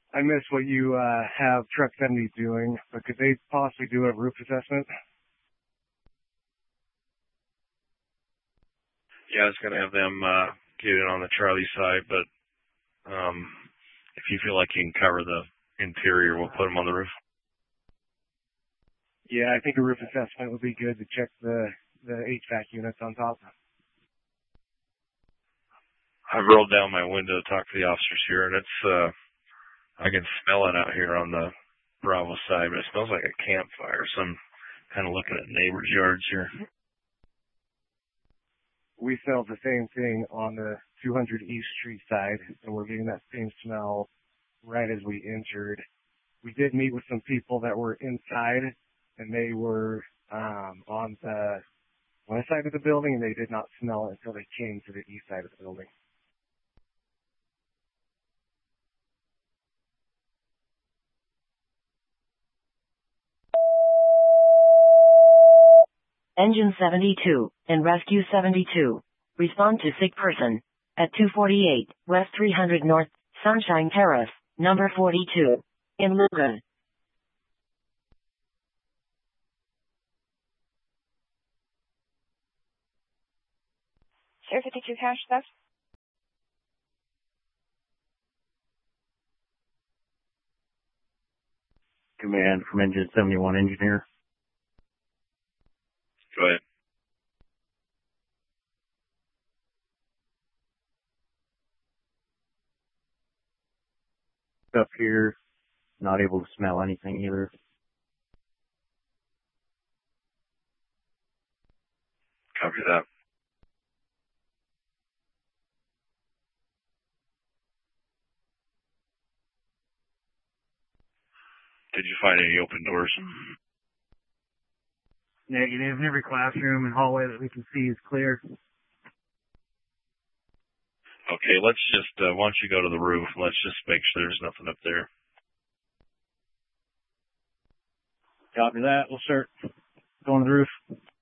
I miss what you have Truck 70 doing, but could they possibly do a roof assessment? Yeah, I was going to have them get it on the Charlie side, but if you feel like you can cover the interior, we'll put them on the roof. Yeah, I think a roof assessment would be good to check the HVAC units on top. I've rolled down my window to talk to the officers here, and it's I can smell it out here on the Bravo side, but it smells like a campfire, so I'm kind of looking at neighbors' yards here. We smelled the same thing on the 200 East Street side, and we're getting that same smell right as we entered. We did meet with some people that were inside, and they were on the west side of the building, and they did not smell it until they came to the east side of the building. Engine 72 and Rescue 72. Respond to sick person at 248 West 300 North, Sunshine Terrace, number 42, in Logan. Sir 52 cash theft. Command from Engine 71 engineer. Go ahead. Up here, not able to smell anything either. Copy that. Did you find any open doors? Negative. Every classroom and hallway that we can see is clear. Okay, let's just, why don't you go to the roof, let's just make sure there's nothing up there. Copy that. We'll start going to the roof.